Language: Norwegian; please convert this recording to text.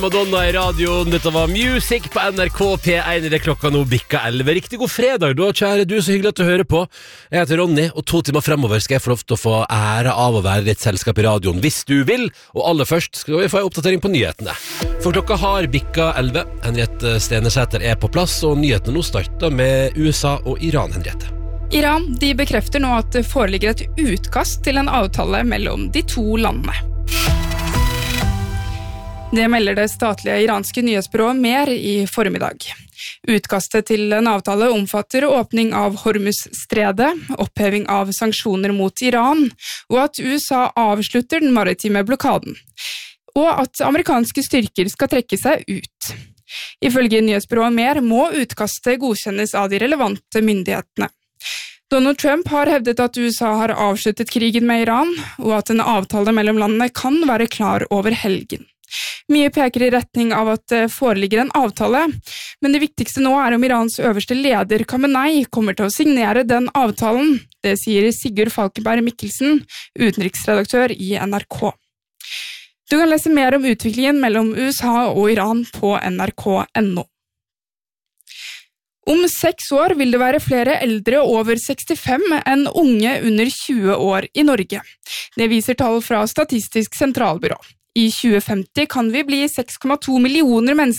Madonna I radioen, dette var Music på NRK P1 I det klokka nå bikka 11. Riktig god fredag da, kjære du, så hyggelig at du hører på. Jeg heter Ronny, og 2 timer fremover skal jeg få lov til å få ære av å være ditt selskap I radioen, hvis du vil. Og aller først skal vi få en oppdatering på nyhetene. For klokka har bikka 11. Henriette Stenesæter på plass, og nyhetene nå starter med USA og Iran, Henriette. Iran, de bekrefter nå at det foreligger et utkast til en avtale mellom de to landene. Det melder det statlige iranske nyhetsbyrået Mer I formiddag. Utkastet til en avtale omfatter åpning av Hormuz-stredet, oppheving av sanksjoner mot Iran, og at USA avslutter den maritime blokaden, og at amerikanske styrker skal trekke seg ut. Ifølge nyhetsbyrået Mer må utkastet godkjennes av de relevante myndighetene. Donald Trump har hevdet at USA har avsluttet krigen med Iran, og at en avtale mellom landene kan være klar over helgen. Mye peker I retning av at det foreligger en avtale, men det viktigste nå om Irans øverste leder Khamenei kommer til å signere den avtalen. Det sier Sigurd Falkenberg Mikkelsen, utenriksredaktør I NRK. Du kan lese mer om utviklingen mellom USA og Iran på nrk.no. Om 6 år vil det være flere eldre over 65 enn unge under 20 år I Norge. Det viser tall fra Statistisk sentralbyrå. I 2050 kan vi bli 6,2 millioner mennesker